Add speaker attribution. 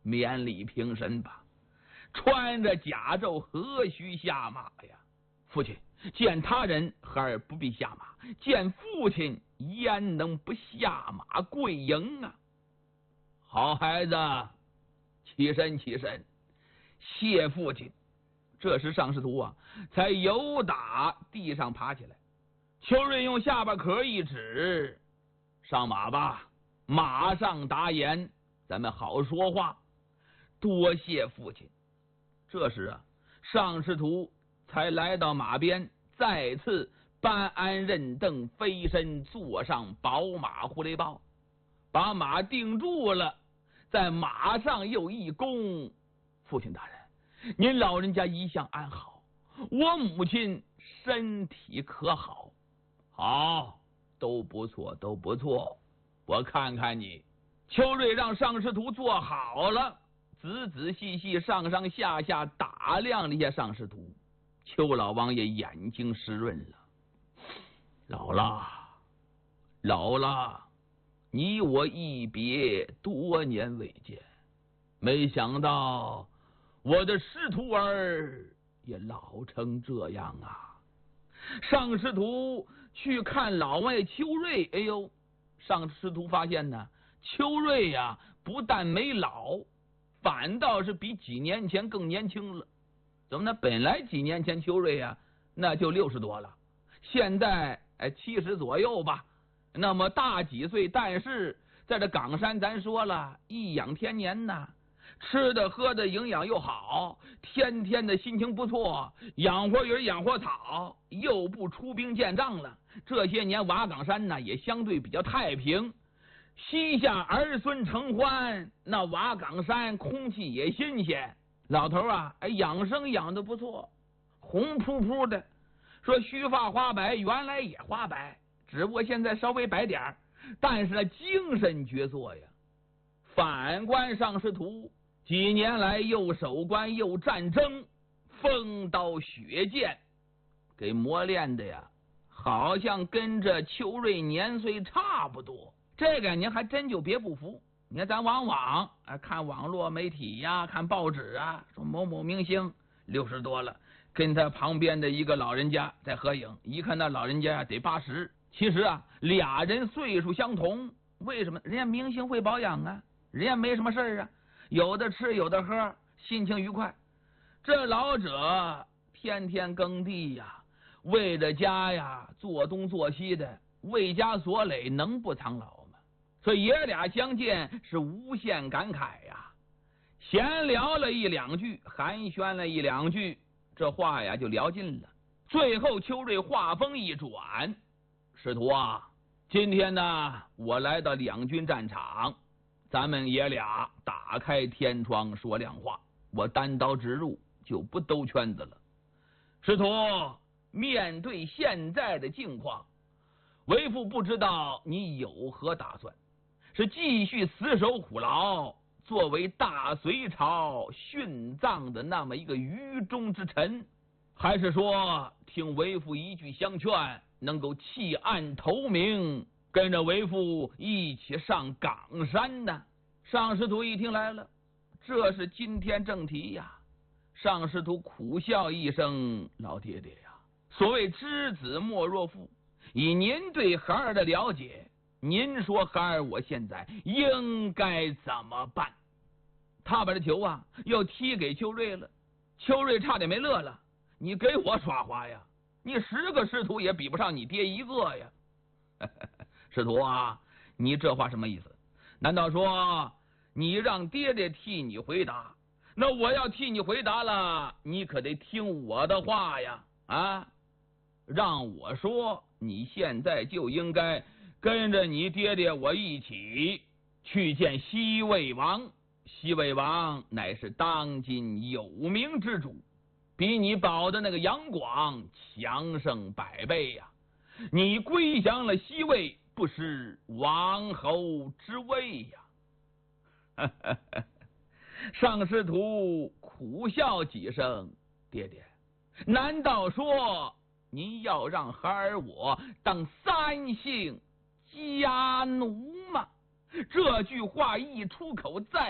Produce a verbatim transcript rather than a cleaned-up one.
Speaker 1: 免礼平身吧，穿着甲胄，何须下马呀？父亲，见他人孩儿不必下马，见父亲焉能不下马跪迎啊？好孩子，起身起身，谢父亲。这时尚师徒啊，才由打地上爬起来。邱瑞用下巴壳一指：“上马吧，马上答言，咱们好说话。”多谢父亲。这时啊，尚师徒才来到马边，再次搬鞍认凳，飞身坐上宝马狐狸豹，把马定住了，在马上又一躬：“父亲大人，您老人家一向安好，我母亲身体可好？”“好，都不错，都不错。我看看你。”邱瑞让尚师徒坐好了，仔仔细细上上下下打量了一下尚师徒。邱老王爷眼睛湿润了：“老了，老了，你我一别多年未见，没想到我的师徒儿也老成这样啊。”尚师徒去看老王爷邱瑞，哎呦，尚师徒发现呢，邱瑞呀、啊，不但没老，反倒是比几年前更年轻了。怎么呢？本来几年前邱瑞呀、啊，那就六十多了，现在哎七十左右吧。那么大几岁，但是在这冈山，咱说了，颐养天年呐，吃的喝的营养又好，天天的心情不错，养活鱼养活草，又不出兵见仗了。这些年瓦岗山呢也相对比较太平，膝下儿孙承欢，那瓦岗山空气也新鲜。老头啊，哎，养生养的不错，红扑扑的。说须发花白，原来也花白，只不过现在稍微白点儿，但是精神矍铄呀。反观尚师徒，几年来又守关又战争，锋刀血剑，给磨练的呀，好像跟着邱瑞年岁差不多。这个您还真就别不服。你看咱往往啊看网络媒体呀，看报纸啊，说某某明星六十多了，跟他旁边的一个老人家在合影，一看那老人家得八十。其实啊，俩人岁数相同，为什么？人家明星会保养啊，人家没什么事儿啊，有的吃有的喝，心情愉快。这老者天天耕地呀，为着家呀做东做西的，为家所累，能不苍老吗？所以爷俩相见是无限感慨呀。闲聊了一两句，寒暄了一两句，这话呀就聊尽了。最后邱瑞话锋一转：“师徒啊，今天呢我来到两军战场，咱们爷俩打开天窗说亮话，我单刀直入，就不兜圈子了。师徒，面对现在的境况，为父不知道你有何打算，是继续死守虎牢，作为大隋朝殉葬的那么一个愚忠之臣，还是说听为父一句相劝，能够弃暗投明，跟着为父一起上冈山呢？”尚师徒一听来了，这是今天正题呀。尚师徒苦笑一声：“老爹爹呀，所谓知子莫若父，以您对孩儿的了解，您说孩儿我现在应该怎么办？”他把这球啊又踢给邱瑞了，邱瑞差点没乐了：“你给我耍滑呀？你十个师徒也比不上你爹一个呀！”师徒啊，你这话什么意思？难道说你让爹爹替你回答？那我要替你回答了，你可得听我的话呀！啊，让我说，你现在就应该跟着你爹爹我一起去见西魏王。西魏王乃是当今有名之主，比你保的那个杨广强盛百倍呀！你归降了西魏，不失王侯之位呀！尚师徒苦笑几声：“爹爹，难道说您要让孩儿我当三姓家奴吗？”这句话一出口，再